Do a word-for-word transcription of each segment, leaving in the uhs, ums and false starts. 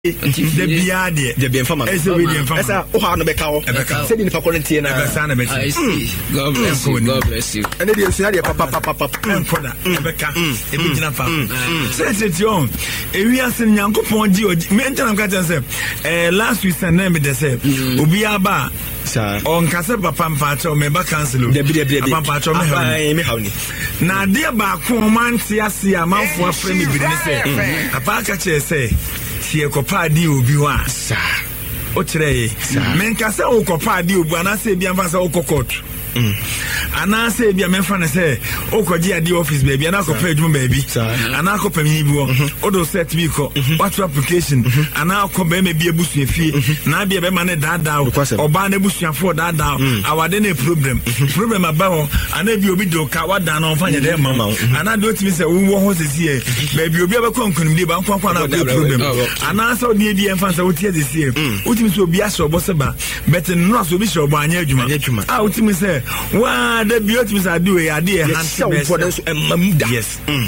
the biade the bien fama ese we bien fama esa o ha no be kawo se di nipa kono na ebe sa na be God bless you, God bless you. And they say dey papa papa papa enkoda ebe ka ebe gina fa se se ti on e wi ase nyankopon di me ntana ka tell say eh last week na me dey say obi aba sa on kase papa mpacho me ba cancel de de de papa mpacho me ha me ha ni na de ba ko man ti ase amanfo afre me bi ni say papa ka che say sie kopa di obi wa sa o kire men ka say o kopa di obi ana say bia fa say o kokot mm ana say bia men fa na say o koji adi office baby ana ko page mu baby ana ko pami bi wo o do set bi ko what application ana ko be me bia busu efie na bia be ma ne dada oba na busu afo dada awade na problem problem about ana bi obi do ka wada na onfa nye de mama ana do timi say wo ho sesi e baby obi aba konkun bi ba nkwa kwa na problem ana so de di enfa say wo tie sesi e wo timi so obi aso bo se ba but no so obi sho bo anya adwuma ah wo timi say wa the beauty is adu e ade e handsome for them mamuda yes mm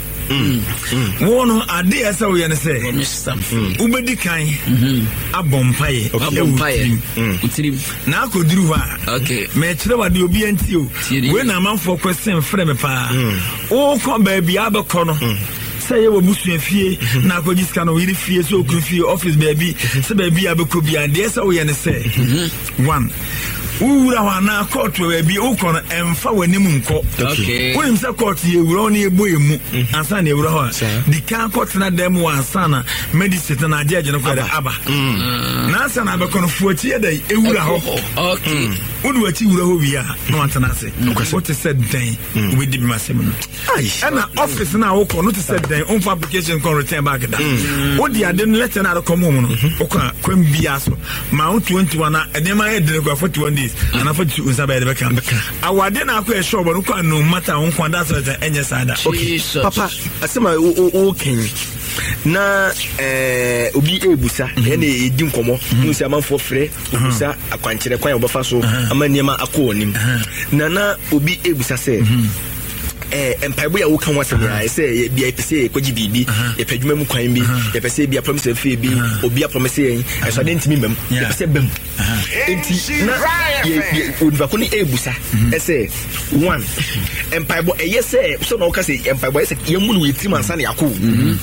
mm wono ade e say we ne say ubedi kan abompaye abompaye utirim na akoduru ha okay me kire wade obi anti o we na manfo question frɛ me pa o ko ba bia be ko no say we busu afie na akoji ska no yiri fie so okru fie office baby say baby abeko bia de say we ne say one ura wana court we bi ukon emfa wanim nko okay wonim se court ye wura na ebo emu ansa na ewura ho di kan court na dem wansa na medicine na judge no kwada aba na ansa na bekono fuachi da ewura ho okay wodu achi wura ho bia no antana se what is said then we did masem no ana office na wo kono to said then on application con return back da wodi ade no letter na come home no okwa kwam bia so ma twenty-one na edema e de go forty-one days and I thought you was about the camp. I was then I quite sure, but no matter on Quandas and yes, I okay, Papa. I said my okay. Na eh obi ebusa ene edi nkomo nsi amanfo frɛ ebusa akwankyere kwan obafa so amaniema akɔ onim na na obi ebusa sɛ eh empaibo ya wo kan wasem ya say bia epese koji bibi e padwuma mu kwan bi e pese bia promise fe bi obi a promise yen e so dentimi mem e pese bem enti na ye odva ko ni ebusa e say one empaibo e ye say so na wo ka say empaibo e say ye mu no wetim ansa na yakɔ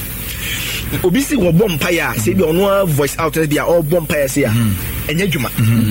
obi si wo bom pa ya say bi ono voice out bia o bom pa ya say ya enya dwuma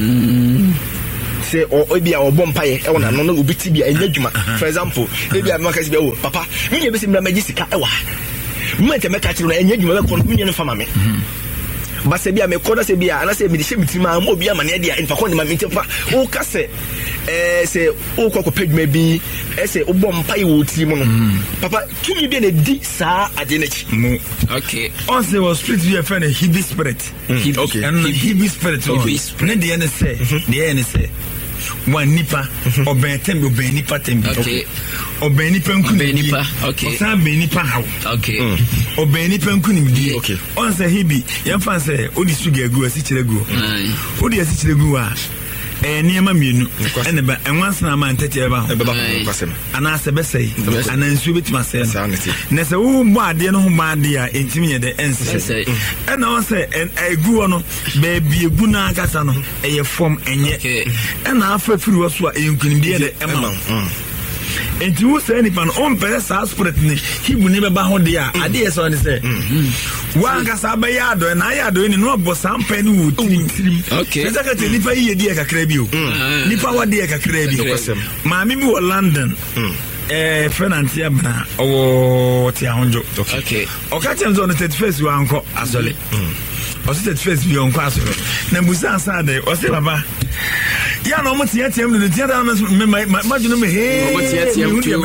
say or bia o bom pa ye e wona no no obi ti bia enya dwuma for example e bia me ka say bia o papa me nye be si mra magisika e wa me te me ka kire no enya dwuma be ko me nye no fama me ba se bia me koda se bia ana se me de she mitima ma obi amane dia in fa ko ni ma me tefa o ka se eh se o ko ko pedwuma bi e se o bom pa ye wo ti mu no papa tumi bi na di sa ade na chi mu okay on se was spirit be a friend hibi spirit okay and hibi spirit ne de ne say de ne say one nipa oben tembe oben nipa tembe okay oben nipa nkuni nipa okay osan ben nipa hawo okay oben nipa nkuni mdi okay on say hibi yam fan say odi sugar gu asi kire gu odi asi kire gu a eh niema mienu ene ba enwansana ma ntete ba ebe ba kwasem ana se besei ana nsu betima se na se wo bo ade no ho ma ade a entimi ye de ense ena on se egu no ba bi egu na akasa no eye form enye ena afa firi wo so a enkuni bi de ema enti wo se ni pan on pere sa spirit ni hibu ni be ba ho de a ade ye so ni se wa ngasa ba ya do na ya do ni no bo sampa ni wo tirim okay se zakati ni pa yi de kakra bi o ni pa wa de kakra bi ma mi bi wo London eh Fernandes abna o ti ahonjo okay o ka chen zo no thirty-first wa anko asole o se thirty-first bi onko asole na musa sa de o se baba ya no mo ti atem no ti ada me ma junu me he mo ti atem tu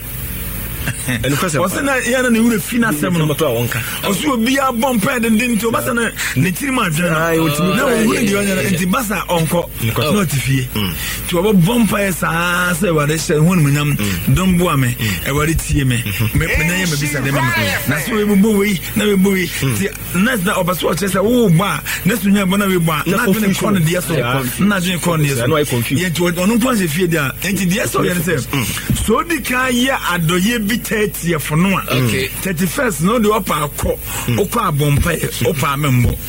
enu kwase o se na ya na ne wure fina sem no moto a wonka o so obi a bom pa de ndin to basa na ne tiri ma dwen na o timi na o wure di onya enti basa onko no tifie ti o bom pa esa se wa de she hon munyam don bo ame e wa de tie me me na ye me bisa de mama na so we bo we na we bo we ti na na obaso o chese wo ba na so nya bo na we ba na dwen ko ne de so na dwen ko ne so ye ti o no pon se fie dia enti de so ye ne se so di kan ye adoye bi thirtieth no a okay thirty-first no de opa akọ okọ abompa okọ amembo